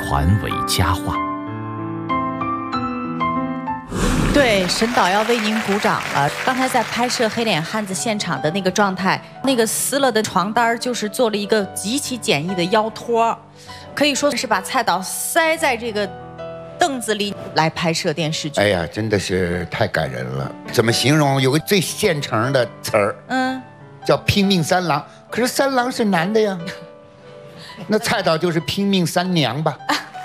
传为佳话。 对，沈导要为您鼓掌了。刚才在拍摄《黑脸汉子》现场的那个状态，那个撕了的床单就是做了一个极其简易的腰托，可以说是把蔡导塞在这个凳子里来拍摄电视剧。 哎呀，真的是太感人了。怎么形容？有个最现成的词儿，叫拼命三郎。可是三郎是男的呀，那蔡导就是拼命三娘吧？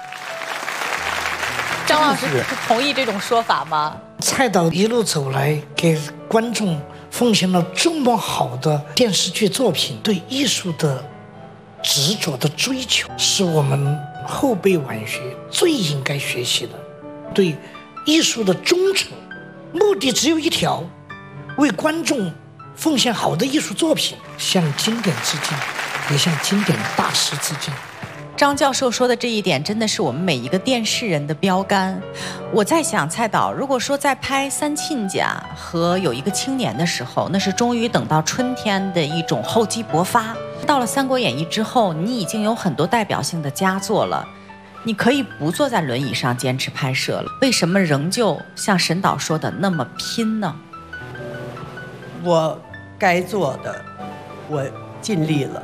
张老师是同意这种说法吗？ 蔡导一路走来，给观众奉献了这么好的电视剧作品，对艺术的执着的追求，是我们后辈晚学最应该学习的。对艺术的忠诚，目的只有一条，为观众奉献好的艺术作品，向经典致敬，也向经典大师致敬。 张教授说的这一点真的是我们每一个电视人的标杆。我在想，蔡导如果说在拍三亲家和有一个青年的时候，那是终于等到春天的一种厚积薄发。到了《三国演义》之后，你已经有很多代表性的佳作了，你可以不坐在轮椅上坚持拍摄了，为什么仍旧像沈导说的那么拼呢？ 我该做的，我尽力了。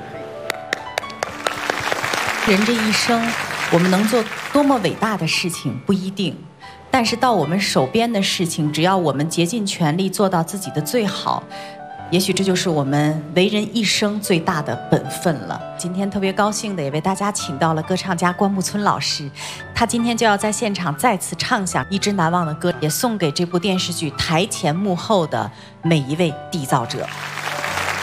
人这一生，我们能做多么伟大的事情不一定，但是到我们手边的事情，只要我们竭尽全力做到自己的最好，也许这就是我们为人一生最大的本分了。今天特别高兴的也为大家请到了歌唱家关牧村老师，他今天就要在现场再次唱响一支难忘的歌，也送给这部电视剧台前幕后的每一位缔造者。